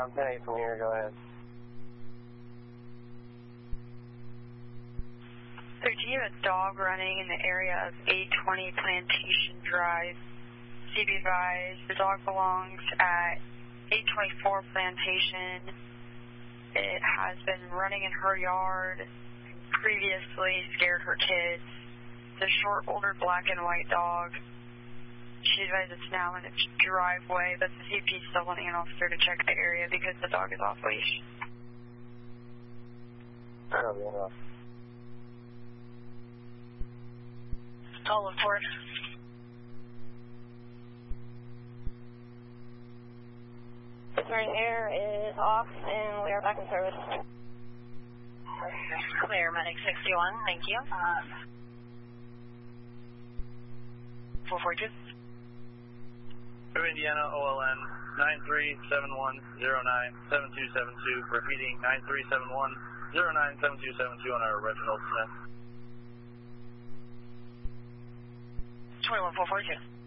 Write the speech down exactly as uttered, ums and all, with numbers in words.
I'm ten eight from here, go ahead. So do you have a dog running in the area of eight twenty Plantation Drive? C B advised, the dog belongs at eight twenty-four Plantation. It has been running in her yard, previously scared her kids. It's a short, older, black and white dog. She advised it's now in its driveway, but the C P is still wanting an officer to check the area because the dog is off leash. That'll be enough. Call report. Turn air is off and we are back in service. Clear, Medic sixty-one, thank you. Um, four four two. Indiana O L N nine three seven one zero nine seven two seven two, repeating nine three seven one zero nine seven two seven two on our Reginald Smith. twenty-one four four two.